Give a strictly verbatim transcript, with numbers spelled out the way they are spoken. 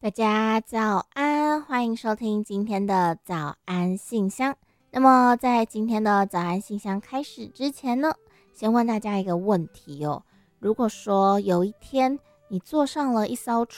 大家早安，欢迎收听今天的早安信箱。那么在今天的早安信箱开始之前呢，先问大家一个问题哦。如果说有一天你坐上了一艘